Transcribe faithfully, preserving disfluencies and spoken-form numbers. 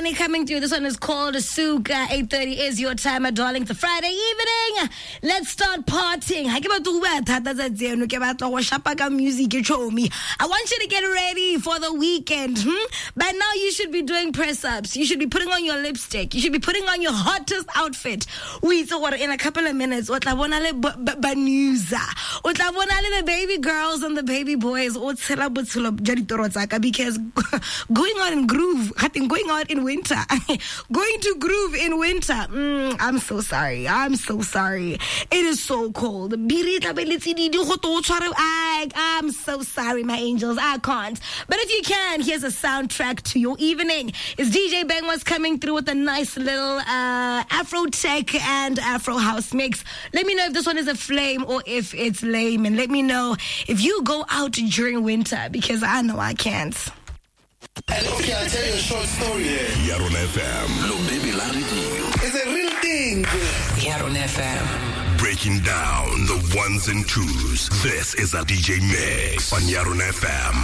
Benny coming through. This one is called Suka. eight thirty is your time, my darling. It's a Friday evening. Let's start partying. I want you to get ready for the weekend. Hmm? By now, you should be doing press-ups. You should be putting on your lipstick. You should be putting on your hottest outfit. Wait, so what? In a couple of minutes, what la bona le banuza. What la bona le the baby girls and the baby boys. Because going on in groove, going out in winter, going to groove in winter. Mm, I'm so sorry. I'm so sorry. It is so cold. I'm so sorry, my angels. I can't. But if you can, here's a soundtrack to your evening. It's D J Bang was coming through with a nice little uh, Afro tech and Afro house mix. Let me know if this one is a flame or if it's lame. And let me know if you go out during winter, because I know I can't. And okay, I'll tell you a short story. Here on F M. Look, baby, la radio. It's a real thing. Here on F M. Breaking down the ones and twos. This is a D J Mix on Yaron F M.